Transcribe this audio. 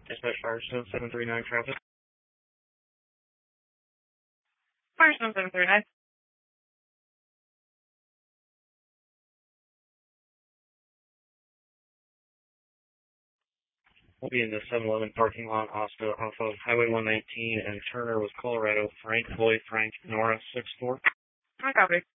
Dispatch Firestone 739 traffic. Firestone 739. We'll be in the 7-Eleven parking lot off of Highway 119 and Turner with Colorado. Frank, Boy, Frank, Nora, 6-4. I copy.